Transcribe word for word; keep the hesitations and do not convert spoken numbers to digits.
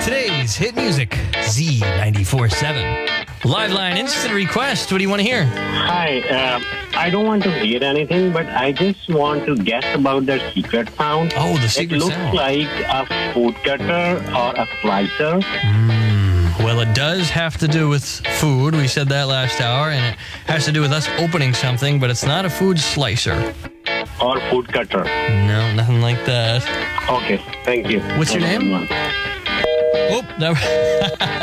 Today's hit music, Z ninety-four point seven. Live line instant request. What do you want to hear? Hi, uh, I don't want to hear anything, but I just want to guess about the secret sound. Oh, the It secret looks sound. like a food cutter or a slicer. Well, it does have to do with food. We said that last hour, and it has to do with us opening something, but it's not a food slicer. Or food cutter. No, nothing like that. Okay, thank you. What's your name? One. Oh, that